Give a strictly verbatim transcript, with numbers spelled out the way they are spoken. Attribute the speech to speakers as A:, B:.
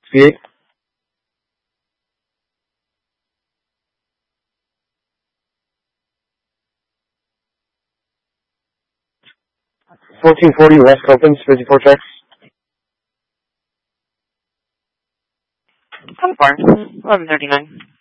A: sixty-eight. fourteen forty West opens, fifty-four checks.
B: California, eleven thirty-nine.